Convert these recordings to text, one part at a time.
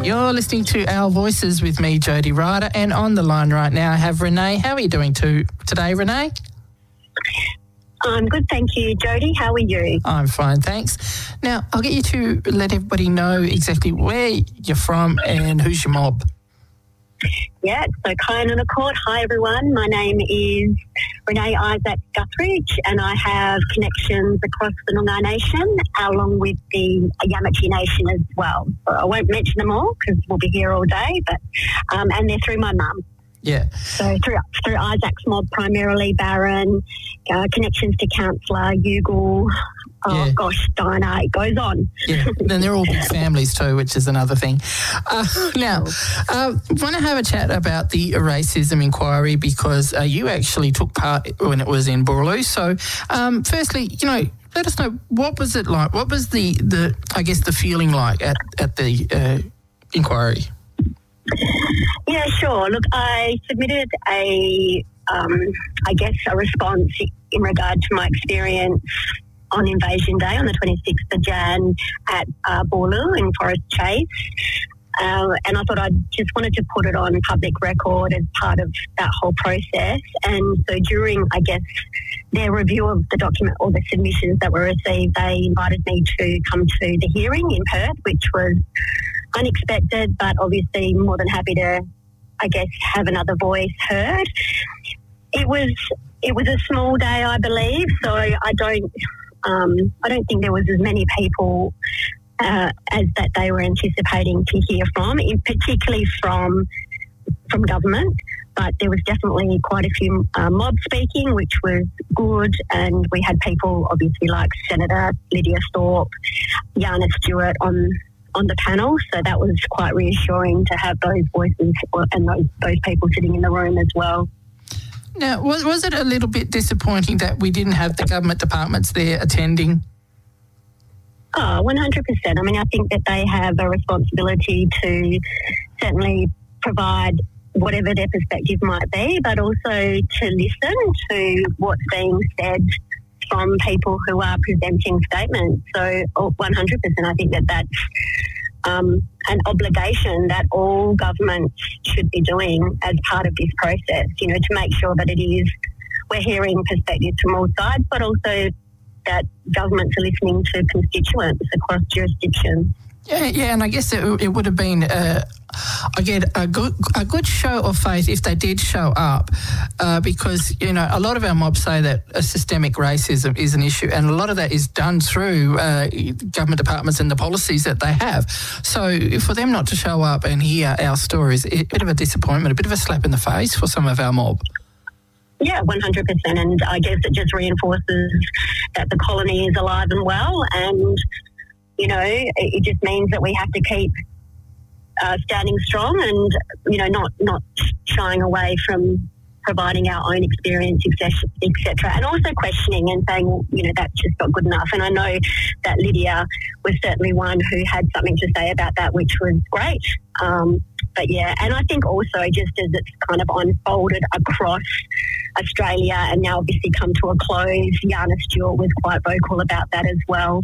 You're listening to Our Voices with me, Jody Ryder, and on the line right now I have Renee. How are you doing today, Renee? I'm good, thank you, Jody. How are you? I'm fine, thanks. Now, I'll get you to let everybody know exactly where you're from and who's your mob. Yeah, so Kynan Court. Hi, everyone. My name is Renee Isaac Guthridge, and I have connections across the Noongar Nation, along with the Yamatji Nation as well. So I won't mention them all because we'll be here all day, but and they're through my mum. Yeah. So through Isaac's mob, primarily Barron, connections to Councillor, Youghal, Dinah, it goes on. Yeah, and they're all big families too, which is another thing. Now, I want to have a chat about the racism inquiry because you actually took part when it was in Boorloo. So, firstly, let us know, what was it like? What was the feeling like at the inquiry? Yeah, sure. Look, I submitted a response in regard to my experience on Invasion Day on the 26th of Jan at Boorloo in Forest Chase. And I thought I just wanted to put it on public record as part of that whole process. And so during, their review of the document or the submissions that were received, they invited me to come to the hearing in Perth, which was unexpected, but obviously more than happy to, have another voice heard. It was a small day, I believe, so I don't think there was as many people as that they were anticipating to hear from, particularly from government. But there was definitely quite a few mob speaking, which was good, and we had people obviously like Senator Lydia Thorpe, Yana Stewart on the panel, so that was quite reassuring to have those voices and those people sitting in the room as well. Now, was it a little bit disappointing that we didn't have the government departments there attending? Oh, 100%. I mean, I think that they have a responsibility to certainly provide whatever their perspective might be, but also to listen to what's being said from people who are presenting statements. So 100%, I think that that's an obligation that all governments should be doing as part of this process, to make sure that we're hearing perspectives from all sides, but also that governments are listening to constituents across jurisdictions. Yeah, and I guess it would have been, a good show of faith if they did show up, because, a lot of our mobs say that systemic racism is an issue, and a lot of that is done through government departments and the policies that they have. So for them not to show up and hear our stories, a bit of a disappointment, a bit of a slap in the face for some of our mob. Yeah, 100%, and I guess it just reinforces that the colony is alive and well, and it just means that we have to keep standing strong and, not shying away from providing our own experience, etc. And also questioning and saying, well, that's just not good enough. And I know that Lydia was certainly one who had something to say about that, which was great. But yeah, and I think also just as it's kind of unfolded across Australia and now obviously come to a close, Yana Stewart was quite vocal about that as well.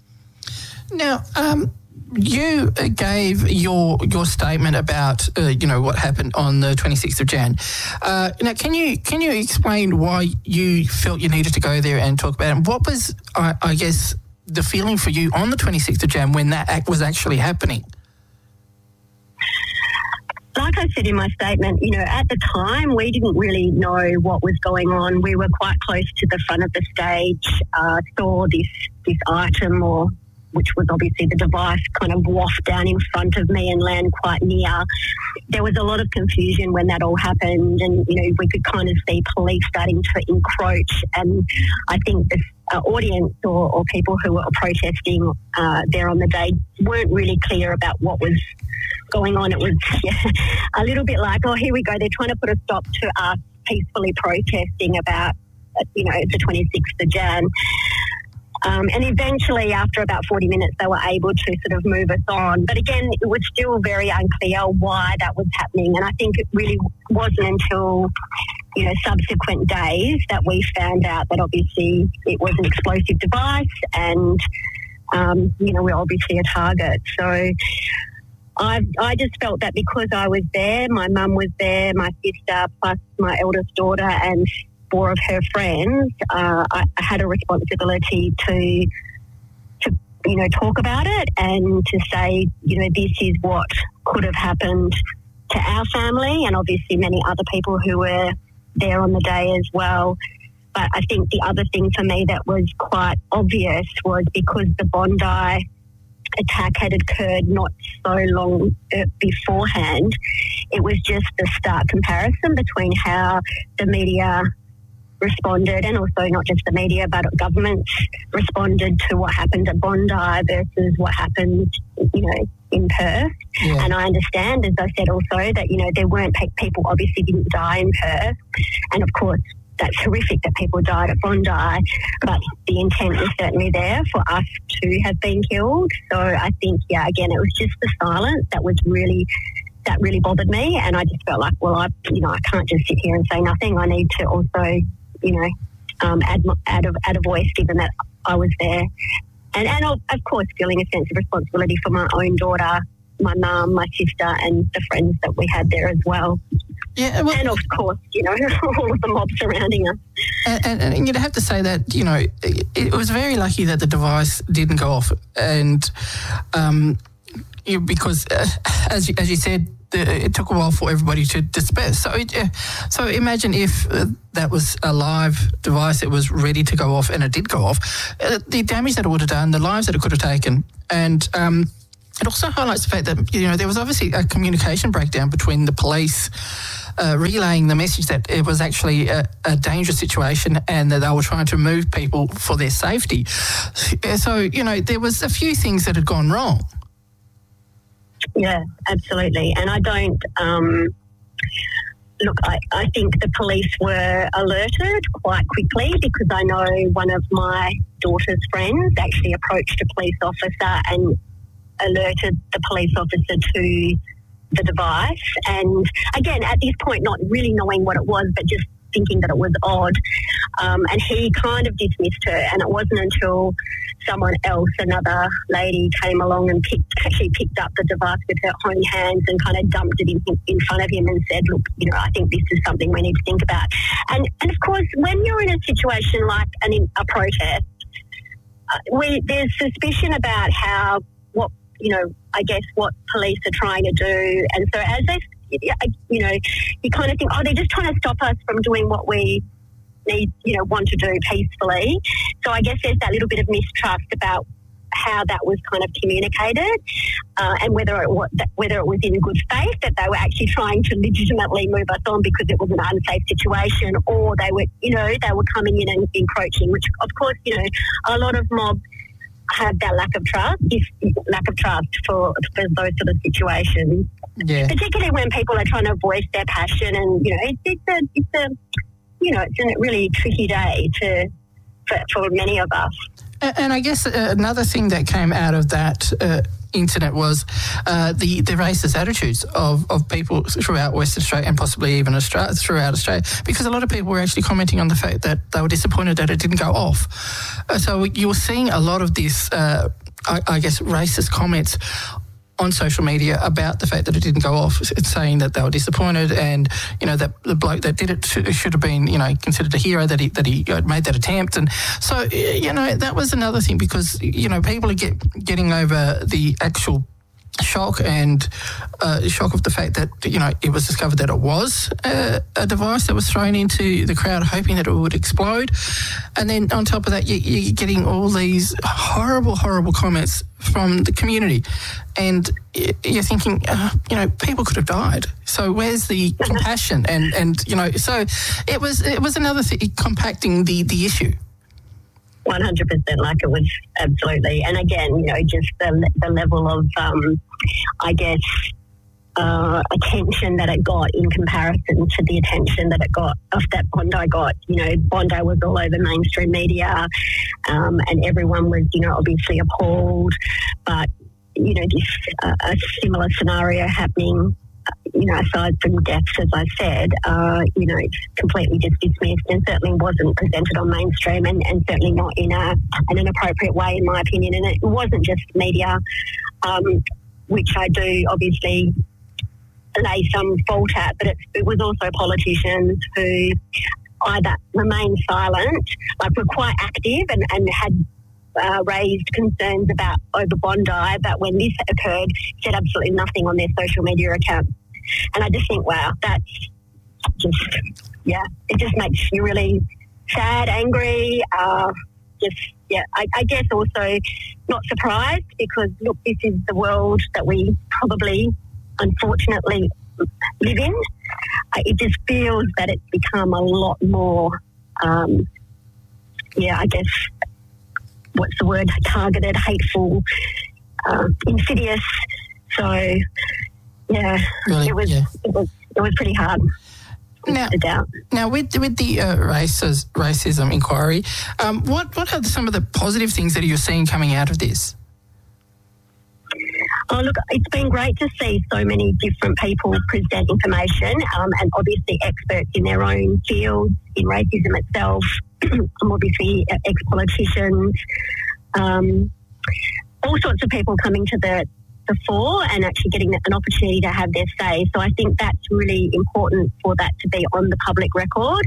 Now, you gave your statement about what happened on the 26th of Jan. Now, can you explain why you felt you needed to go there and talk about it? And what was, I guess, the feeling for you on the 26th of Jan when that act was actually happening? Like I said in my statement, at the time we didn't really know what was going on. We were quite close to the front of the stage, saw this item which was obviously the device kind of waft down in front of me and land quite near. There was a lot of confusion when that all happened, and, we could kind of see police starting to encroach, and I think the audience or people who were protesting there on the day weren't really clear about what was going on. It was a little bit like, oh, here we go, they're trying to put a stop to us peacefully protesting about, the 26th of Jan. And eventually, after about 40 minutes, they were able to sort of move us on. But again, it was still very unclear why that was happening. And I think it really wasn't until, subsequent days that we found out that obviously it was an explosive device and, we're obviously a target. So I just felt that because I was there, my mum was there, my sister, plus my eldest daughter and 4 of her friends, I had a responsibility to talk about it and to say, this is what could have happened to our family and obviously many other people who were there on the day as well. But I think the other thing for me that was quite obvious was because the Bondi attack had occurred not so long beforehand, it was just the stark comparison between how the media responded, and also not just the media but governments responded to what happened at Bondi versus what happened, in Perth. Yeah. And I understand, as I said also, that, there weren't people obviously didn't die in Perth. And of course, that's horrific that people died at Bondi, but the intent was certainly there for us to have been killed. So I think, again, it was just the silence that really bothered me. And I just felt like, well, I can't just sit here and say nothing. I need to also, add a voice, given that I was there. And of course, feeling a sense of responsibility for my own daughter, my mum, my sister, and the friends that we had there as well. Yeah, well, and of course, all of the mob surrounding us. And you'd have to say that, it was very lucky that the device didn't go off. And because, as you said, it took a while for everybody to disperse. So imagine if that was a live device, it was ready to go off and it did go off, the damage that it would have done, the lives that it could have taken. And it also highlights the fact that, there was obviously a communication breakdown between the police relaying the message that it was actually a dangerous situation and that they were trying to move people for their safety. So, there was a few things that had gone wrong. Yeah, absolutely. And I don't, I think the police were alerted quite quickly, because I know one of my daughter's friends actually approached a police officer and alerted the police officer to the device. And again, at this point, not really knowing what it was, but just thinking that it was odd. And he kind of dismissed her. And it wasn't until someone else, another lady, came along and picked up the device with her own hands and kind of dumped it in front of him and said, look, I think this is something we need to think about. And of course, when you're in a situation like a protest, there's suspicion about what police are trying to do. And so as they, you kind of think, they're just trying to stop us from doing what we want to do peacefully. So I guess there's that little bit of mistrust about how that was kind of communicated, and whether it was in good faith that they were actually trying to legitimately move us on because it was an unsafe situation, or they were coming in and encroaching, which of course, a lot of mobs have that lack of trust for those sort of situations. Yeah. Particularly when people are trying to voice their passion, and it's a really tricky day for many of us. And I guess another thing that came out of that incident was the racist attitudes of people throughout Western Australia and possibly even throughout Australia, because a lot of people were actually commenting on the fact that they were disappointed that it didn't go off. So you were seeing a lot of this, I guess, racist comments on social media about the fact that it didn't go off, saying that they were disappointed, and that the bloke that did it should have been considered a hero, that he made that attempt. And so that was another thing, because people are getting over the actual shock and shock of the fact that it was discovered that it was a device that was thrown into the crowd, hoping that it would explode. And then on top of that, you're getting all these horrible comments from the community, and you're thinking, people could have died. So where's the compassion? And so it was another thing compacting the issue. 100%, like it was absolutely. And again, just the level of, attention that it got in comparison to the attention that it got, that Bondi got. Bondi was all over mainstream media, and everyone was, obviously appalled. But, a similar scenario happening, aside from deaths, as I said, it's completely just dismissed, and certainly wasn't presented on mainstream, and certainly not in an appropriate way, in my opinion. And it wasn't just media. which I do obviously lay some fault at, but it was also politicians who either remained silent, like were quite active and had raised concerns about over Bondi, but when this occurred, said absolutely nothing on their social media account. And I just think, wow, that's just, it just makes you really sad, angry, I guess also not surprised because, look, this is the world that we probably, unfortunately, live in. It just feels that it's become a lot more, I guess, what's the word, targeted, hateful, insidious. So, really, it was pretty hard. Now, with the racism inquiry, what are some of the positive things that you're seeing coming out of this? Oh, look, it's been great to see so many different people present information and obviously experts in their own fields in racism itself, obviously ex-politicians, all sorts of people coming to the fore and actually getting an opportunity to have their say. So I think that's really important for that to be on the public record.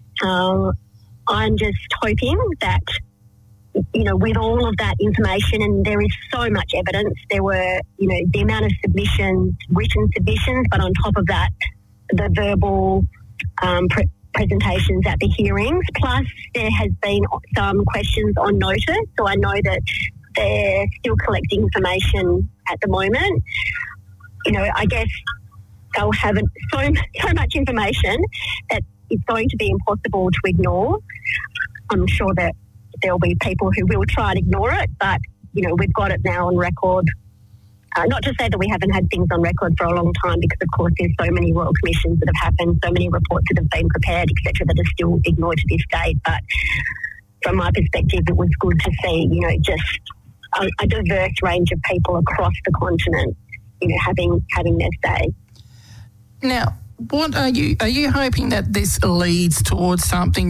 I'm just hoping that, with all of that information, and there is so much evidence, there were, the amount of submissions, written submissions, but on top of that, the verbal presentations at the hearings, plus there has been some questions on notice. So I know that they're still collecting information at the moment. I guess they'll have so much information that it's going to be impossible to ignore. I'm sure that there'll be people who will try and ignore it, but, we've got it now on record. Not to say that we haven't had things on record for a long time, because, of course, there's so many royal commissions that have happened, so many reports that have been prepared, etc., that are still ignored to this date. But from my perspective, it was good to see, just a diverse range of people across the continent, having their say. Now, what are you hoping that this leads towards something,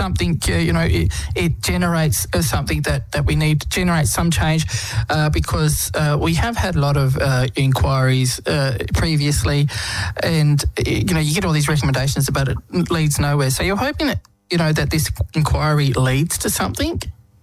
it generates something that we need to generate some change, because we have had a lot of inquiries previously, and you get all these recommendations, but it leads nowhere. So you're hoping that that this inquiry leads to something?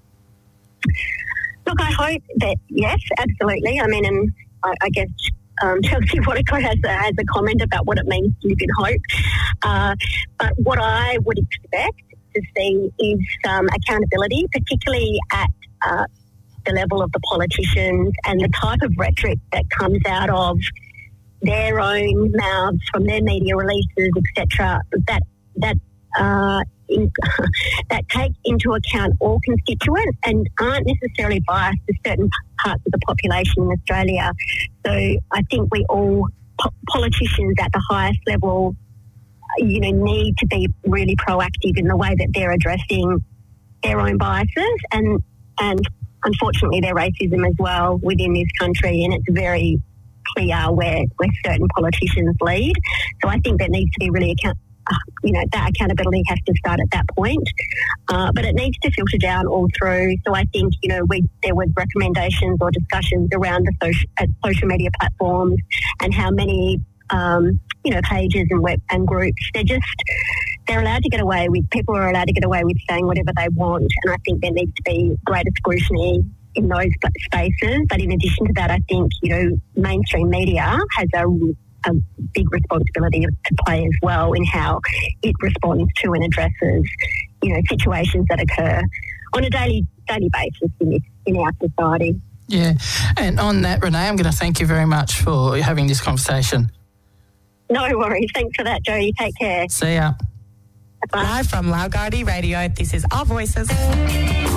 Look, I hope that, yes, absolutely. I mean, and I guess Chelsea Waterco has a comment about what it means to live in hope. But what I would expect to see is some accountability, particularly at the level of the politicians and the type of rhetoric that comes out of their own mouths from their media releases, etc., that take into account all constituents and aren't necessarily biased to certain parts of the population in Australia. So I think we all, politicians at the highest level, need to be really proactive in the way that they're addressing their own biases and unfortunately their racism as well within this country, and it's very clear where certain politicians lead. So I think there needs to be really that accountability has to start at that point, but it needs to filter down all through. So I think, there was recommendations or discussions around the social media platforms and how many, pages and web and groups. They're allowed to get away with, people are allowed to get away with saying whatever they want, and I think there needs to be greater scrutiny in those spaces. But in addition to that, I think, mainstream media has a big responsibility to play as well in how it responds to and addresses, situations that occur on a daily basis in our society. Yeah, and on that, Renee, I'm going to thank you very much for having this conversation. No worries. Thanks for that, Jodie. Take care. See ya. Bye. Live from Laogardi Radio, this is Our Voices.